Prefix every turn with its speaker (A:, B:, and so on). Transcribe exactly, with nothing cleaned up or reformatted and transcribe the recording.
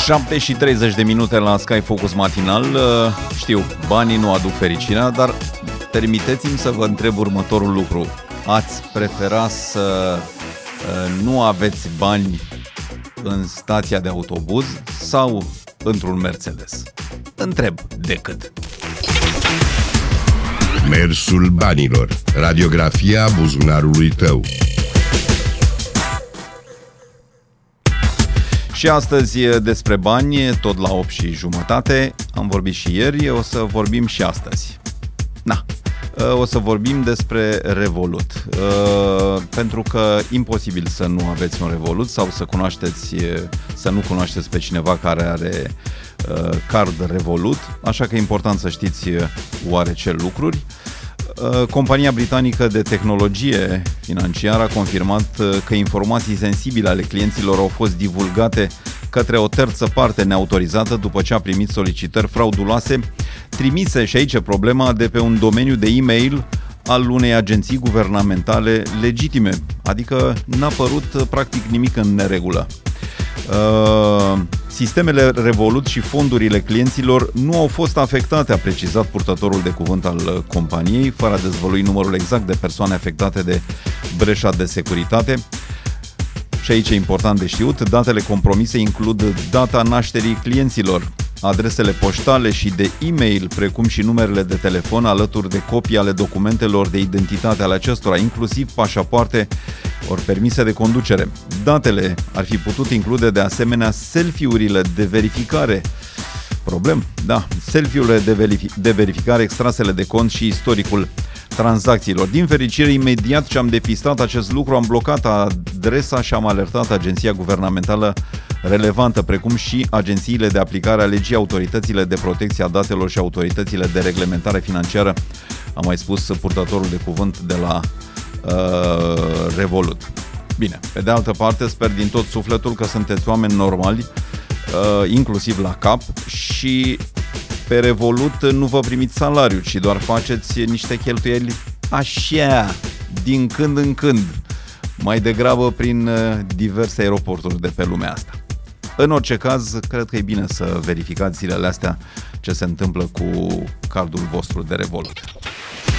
A: șapte și treizeci de minute la Sky Focus matinal. Știu, banii nu aduc fericirea, dar permiteți-mi să vă întreb următorul lucru. Ați prefera să nu aveți bani în stația de autobuz sau într-un Mercedes? Întreb decât.
B: Mersul banilor. Radiografia buzunarului tău.
A: Și astăzi despre bani, tot la opt și jumătate. Am vorbit și ieri, o să vorbim și astăzi. Na, o să vorbim despre Revolut. Pentru că imposibil să nu aveți un Revolut sau să cunoașteți, să nu cunoașteți pe cineva care are card Revolut, așa că e important să știți oarece lucruri. Compania britanică de tehnologie financiară a confirmat că informații sensibile ale clienților au fost divulgate către o terță parte neautorizată după ce a primit solicitări frauduloase trimise, și aici e problema, de pe un domeniu de e-mail al unei agenții guvernamentale legitime, adică n-a părut practic nimic în neregulă. Uh, sistemele Revolut și fondurile clienților nu au fost afectate, a precizat purtătorul de cuvânt al companiei, fără a dezvălui numărul exact de persoane afectate de breșa de securitate. Și aici e important de știut, datele compromise includ data nașterii clienților, adresele poștale și de e-mail, precum și numerele de telefon, alături de copii ale documentelor de identitate ale acestora, inclusiv pașapoarte ori permise de conducere. Datele ar fi putut include de asemenea selfie-urile de verificare. Problem? Da, selfie-urile de, verific- de verificare, extrasele de cont și istoricul tranzacțiilor. Din fericire, imediat ce am depistat acest lucru, am blocat adresa și am alertat agenția guvernamentală relevantă, precum și agențiile de aplicare a legii, autoritățile de protecție a datelor și autoritățile de reglementare financiară, a mai spus purtătorul de cuvânt de la uh, Revolut. Bine, pe de altă parte, sper din tot sufletul că sunteți oameni normali, uh, inclusiv la cap, și pe Revolut nu vă primiți salariu, ci doar faceți niște cheltuieli așa, din când în când, mai degrabă prin diverse aeroporturi de pe lumea asta. În orice caz, cred că e bine să verificați zilele astea ce se întâmplă cu cardul vostru de Revolut.